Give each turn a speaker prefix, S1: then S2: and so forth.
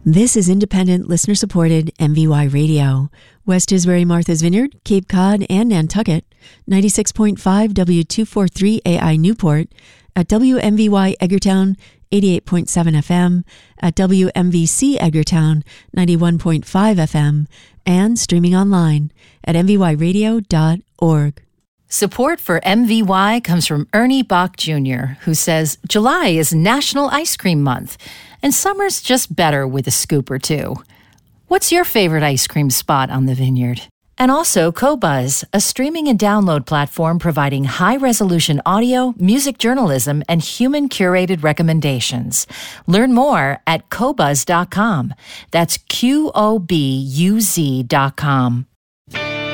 S1: This is independent, listener-supported MVY Radio. West Tisbury, Martha's Vineyard, Cape Cod, and Nantucket, 96.5 W243 AI Newport, at WMVY Edgartown, 88.7 FM, at WMVC Edgartown, 91.5 FM, and streaming online at mvyradio.org.
S2: Support for MVY comes from Ernie Bach Jr., who says July is National Ice Cream Month, and summer's just better with a scoop or two. What's your favorite ice cream spot on the vineyard? And also Qobuz, a streaming and download platform providing high-resolution audio, music journalism, and human-curated recommendations. Learn more at Qobuz.com. That's Qobuz.com.